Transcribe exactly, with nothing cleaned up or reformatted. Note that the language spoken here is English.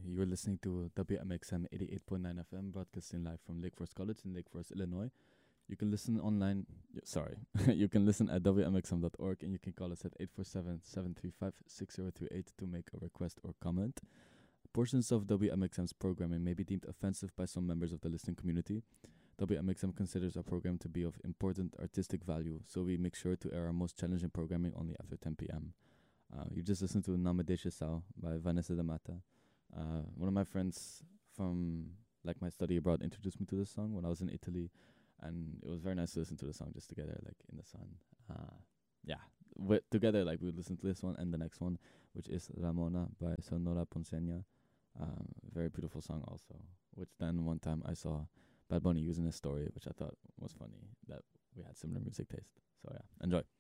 You're listening to W M X M eighty-eight point nine F M, broadcasting live from Lake Forest College in Lake Forest, Illinois. You can listen online. y- Sorry, you can listen at W M X M dot org, and you can call us at eight four seven, seven three five, six zero three eight to make a request or comment. Portions of W M X M's programming may be deemed offensive by some members of the listening community. W M X M considers our program to be of important artistic value, so we make sure to air our most challenging programming only after ten p.m. Uh, you just listened to Namadesha Sao by Vanessa da Mata. Uh, one of my friends from like my study abroad introduced me to this song when I was in Italy, and it was very nice to listen to the song just together, like in the sun. Uh, yeah, wi- together like we would listen to this one and the next one, which is Ramona by Sonora Ponceña. Um, very beautiful song also. Which then one time I saw Bad Bunny using a story, which I thought was funny that we had similar music taste. So yeah, enjoy.